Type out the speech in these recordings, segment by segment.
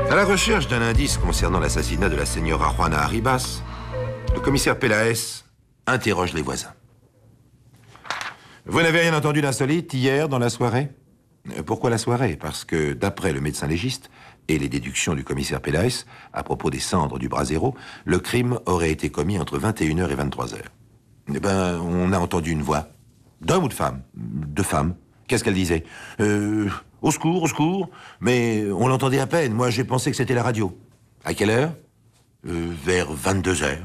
À la recherche d'un indice concernant l'assassinat de la señora Juana Arribas, le commissaire Peláez interroge les voisins. Vous n'avez rien entendu d'insolite hier dans la soirée? Pourquoi la soirée? Parce que, d'après le médecin légiste et les déductions du commissaire Peláez, à propos des cendres du brasero, le crime aurait été commis entre 21h et 23h. Eh ben, on a entendu une voix. D'homme ou de femme? De femme. Qu'est-ce qu'elle disait? Au secours, mais on l'entendait à peine. Moi, j'ai pensé que c'était la radio. À quelle heure? Vers 22h.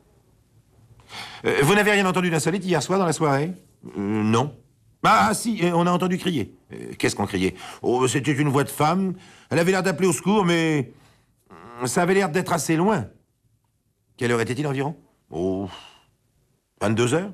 Vous n'avez rien entendu d'insolite hier soir dans la soirée? Non. Ah, si, on a entendu crier. Qu'est-ce qu'on criait? Oh, c'était une voix de femme. Elle avait l'air d'appeler au secours, mais ça avait l'air d'être assez loin. Quelle heure était-il environ? Oh, 22h.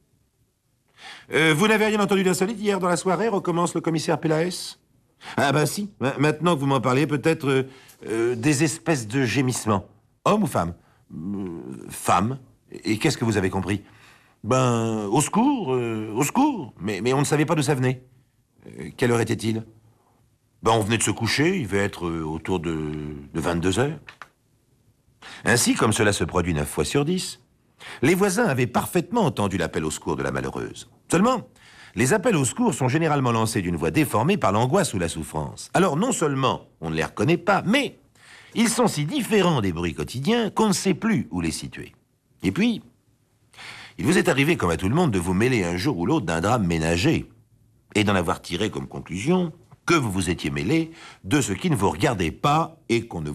Vous n'avez rien entendu d'insolite hier dans la soirée, recommence le commissaire Peláez? Ah ben si, maintenant que vous m'en parlez, peut-être des espèces de gémissements. Homme ou femme? Femme. Et qu'est-ce que vous avez compris? Ben, au secours, mais on ne savait pas d'où ça venait. Quelle heure était-il? Ben, on venait de se coucher, il devait être autour de 22h. Ainsi, comme cela se produit 9 fois sur 10, les voisins avaient parfaitement entendu l'appel au secours de la malheureuse. Seulement, les appels au secours sont généralement lancés d'une voix déformée par l'angoisse ou la souffrance. Alors, non seulement on ne les reconnaît pas, mais ils sont si différents des bruits quotidiens qu'on ne sait plus où les situer. Et puis, il vous est arrivé, comme à tout le monde, de vous mêler un jour ou l'autre d'un drame ménager et d'en avoir tiré comme conclusion que vous vous étiez mêlé de ce qui ne vous regardait pas et qu'on ne